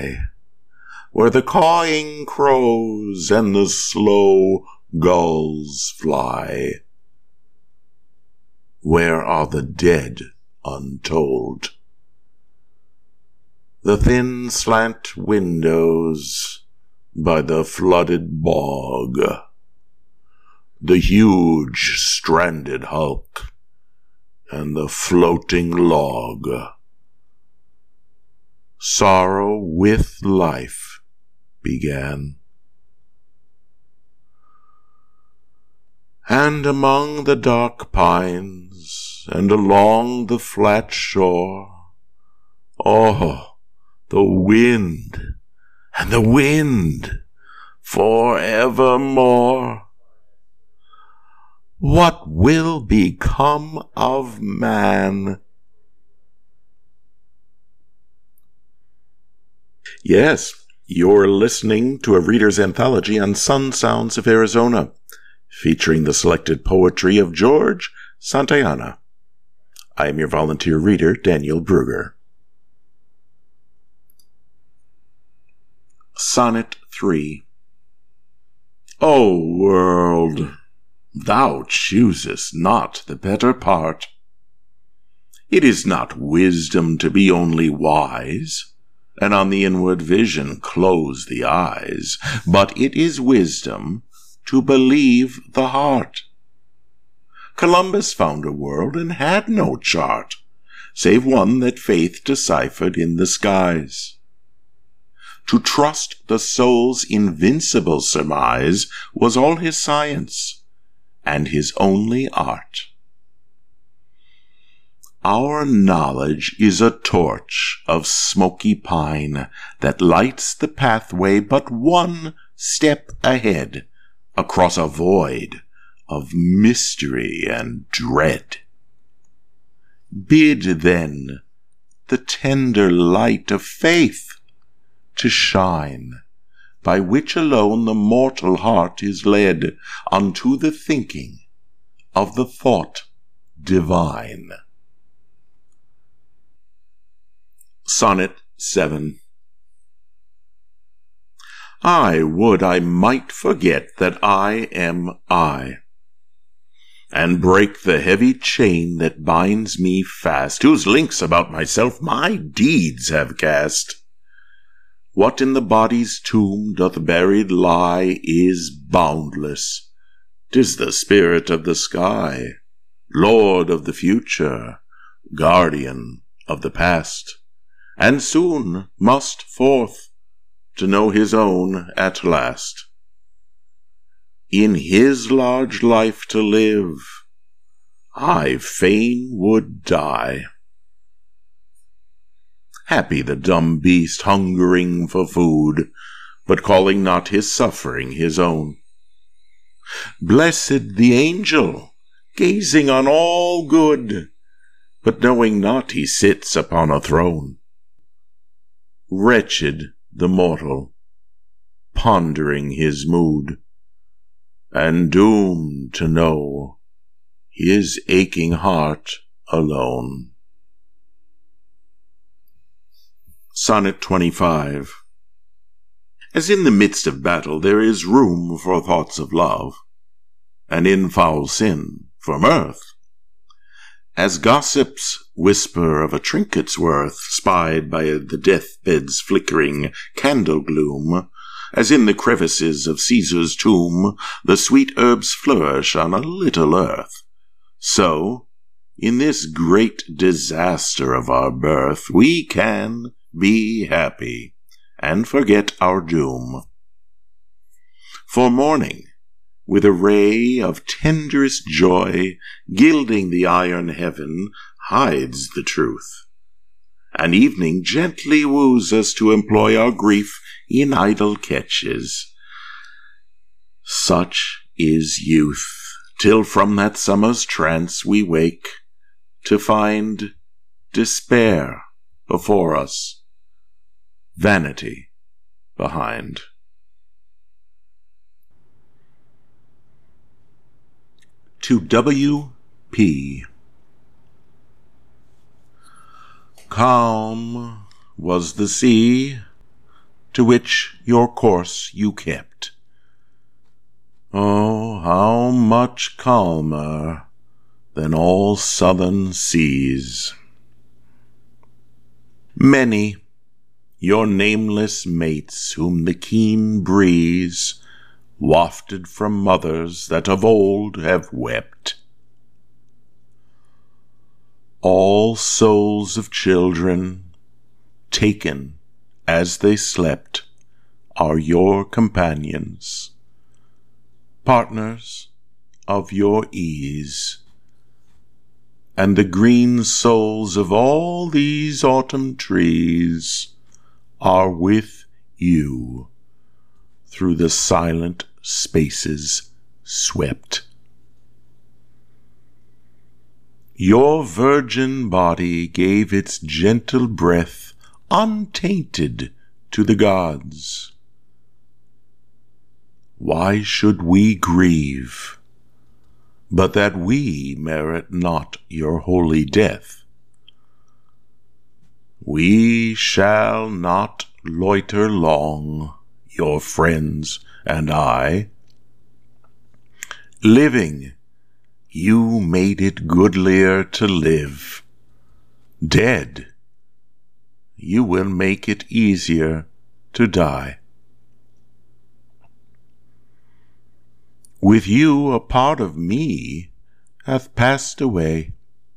sky, where the cawing crows and the slow gulls fly? Where are the dead untold? The thin slant windows by the flooded bog, the huge stranded hulk and the floating log. Sorrow with life began. And among the dark pines and along the flat shore, oh, the wind and the wind forevermore. What will become of man? Yes, you're listening to a reader's anthology on Sun Sounds of Arizona, featuring the selected poetry of George Santayana. I am your volunteer reader, Daniel Brugger. Sonnet 3. O world, thou choosest not the better part. It is not wisdom to be only wise, and on the inward vision close the eyes, but it is wisdom to believe the heart. Columbus found a world and had no chart, save one that faith deciphered in the skies. To trust the soul's invincible surmise was all his science, and his only art. Our knowledge is a torch of smoky pine that lights the pathway but one step ahead, across a void of mystery and dread. Bid, then, the tender light of faith to shine, by which alone the mortal heart is led unto the thinking of the thought divine. Sonnet 7. I would I might forget that I am I, and break the heavy chain that binds me fast, whose links about myself my deeds have cast. What in the body's tomb doth buried lie is boundless. 'Tis the spirit of the sky, lord of the future, guardian of the past, and soon must forth to know his own at last. In his large life to live, I fain would die. Happy the dumb beast hungering for food, but calling not his suffering his own. Blessed the angel, gazing on all good, but knowing not he sits upon a throne. Wretched the mortal, pondering his mood, and doomed to know his aching heart alone. Sonnet 25. As in the midst of battle there is room for thoughts of love, and in foul sin for mirth, as gossips whisper of a trinket's worth spied by the deathbed's flickering candle gloom, as in the crevices of Caesar's tomb the sweet herbs flourish on a little earth, so, in this great disaster of our birth, we can be happy and forget our doom. For morning, with a ray of tenderest joy, gilding the iron heaven, hides the truth, and evening gently woos us to employ our grief in idle catches. Such is youth, till from that summer's trance we wake, to find despair before us, vanity behind. To W.P. Calm was the sea, to which your course you kept. Oh, how much calmer than all southern seas. Many, your nameless mates, whom the keen breeze wafted from mothers that of old have wept. All souls of children, taken as they slept, are your companions, partners of your ease. And the green souls of all these autumn trees are with you through the silent spaces swept. Your virgin body gave its gentle breath untainted to the gods. Why should we grieve, but that we merit not your holy death? We shall not loiter long, your friends and I. Living, you made it goodlier to live. Dead, you will make it easier to die. With you a part of me hath passed away.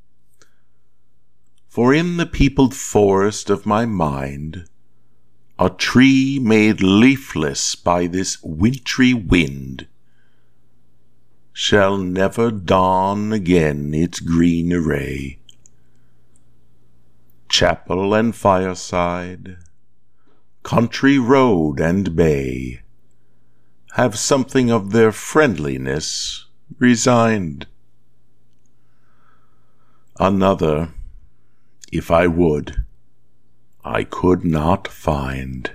For in the peopled forest of my mind, a tree made leafless by this wintry wind shall never don again its green array. Chapel and fireside, country road and bay, have something of their friendliness resigned. Another, if I would, I could not find.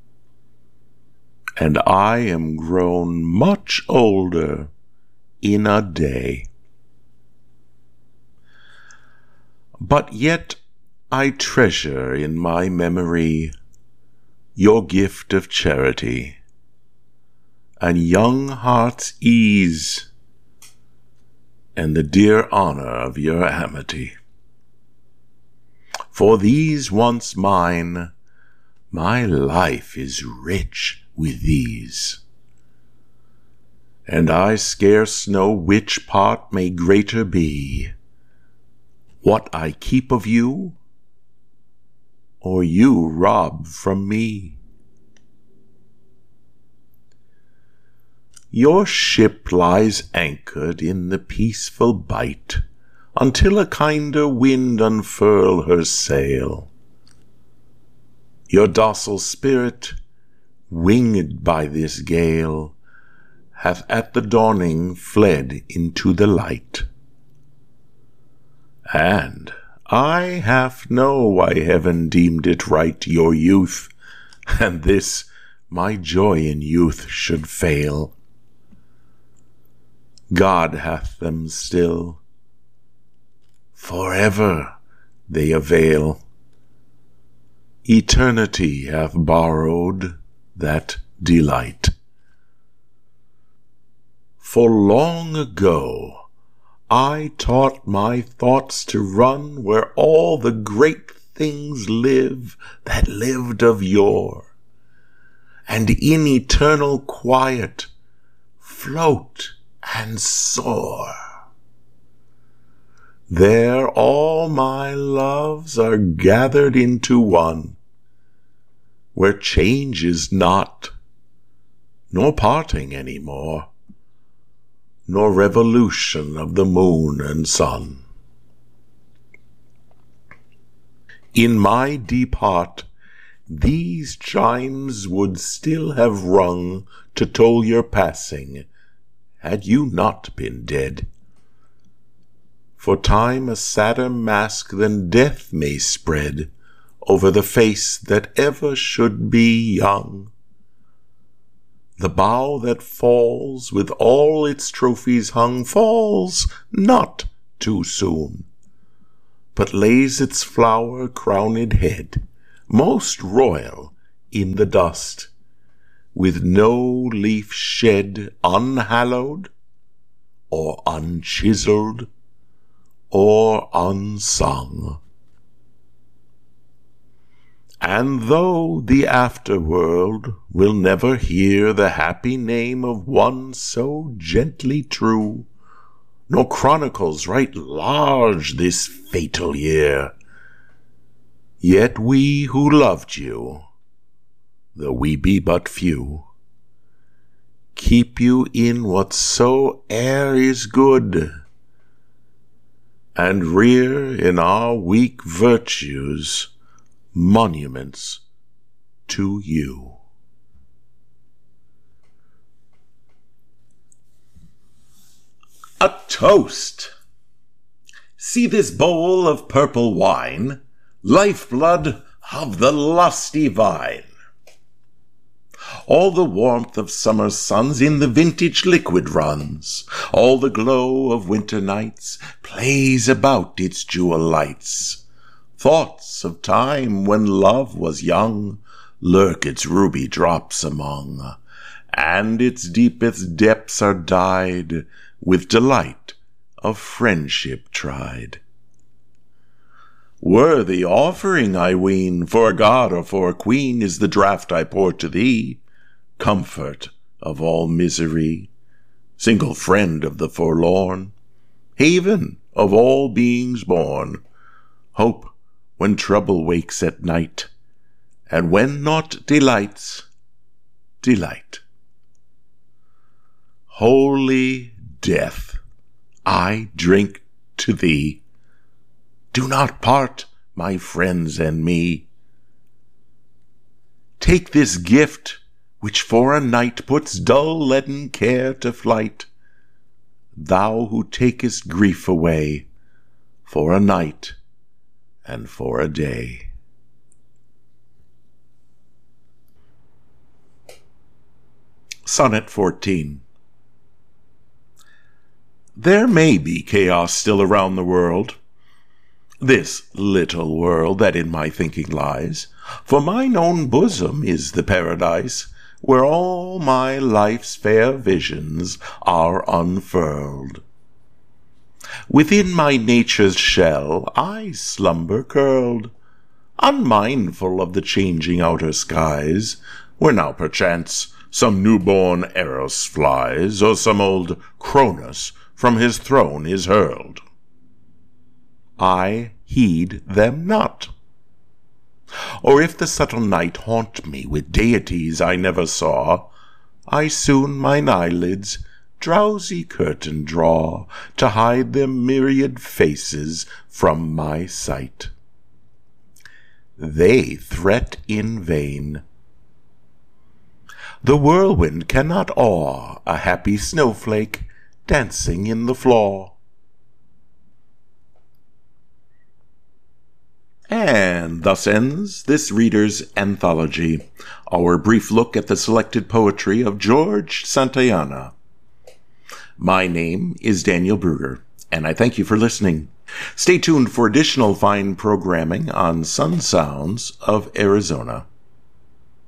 And I am grown much older in a day. But yet I treasure in my memory your gift of charity and young heart's ease, and the dear honor of your amity. For these once mine, my life is rich with these, and I scarce know which part may greater be, what I keep of you, or you rob from me. Your ship lies anchored in the peaceful bight, until a kinder wind unfurl her sail. Your docile spirit, winged by this gale, hath at the dawning fled into the light. And I half know why heaven deemed it right your youth, and this my joy in youth, should fail. God hath them still, forever they avail. Eternity hath borrowed that delight. For long ago I taught my thoughts to run where all the great things live that lived of yore, and in eternal quiet float and soar. There all my loves are gathered into one, where change is not, nor parting any more, nor revolution of the moon and sun. In my deep heart these chimes would still have rung to toll your passing, had you not been dead. For time a sadder mask than death may spread over the face that ever should be young. The bough that falls with all its trophies hung falls not too soon, but lays its flower-crowned head most royal in the dust, with no leaf shed unhallowed, or unchiseled, or unsung. And though the afterworld will never hear the happy name of one so gently true, nor chronicles write large this fatal year, yet we who loved you, though we be but few, keep you in whatsoe'er is good, and rear in our weak virtues monuments to you. A toast! See this bowl of purple wine, lifeblood of the lusty vine. All the warmth of summer suns in the vintage liquid runs. All the glow of winter nights plays about its jewel lights. Thoughts of time when love was young lurk its ruby drops among, and its deepest depths are dyed with delight of friendship tried. Worthy offering, I ween, for a god or for a queen, is the draught I pour to thee, comfort of all misery, single friend of the forlorn, haven of all beings born, hope when trouble wakes at night, and when naught delights, delight. Holy death, I drink to thee. Do not part, my friends and me. Take this gift, which for a night puts dull leaden care to flight, thou who takest grief away for a night and for a day. Sonnet 14. There may be chaos still around the world, this little world that in my thinking lies, for mine own bosom is the paradise, where all my life's fair visions are unfurled. Within my nature's shell I slumber curled, unmindful of the changing outer skies, where now perchance some newborn Eros flies, or some old Cronus from his throne is hurled. I heed them not. Or if the subtle night haunt me with deities I never saw, I soon mine eyelids drowsy curtain draw, to hide their myriad faces from my sight. They threat in vain. The whirlwind cannot awe a happy snowflake dancing in the flaw. And thus ends this reader's anthology, our brief look at the selected poetry of George Santayana. My name is Daniel Brugger, and I thank you for listening. Stay tuned for additional fine programming on Sun Sounds of Arizona.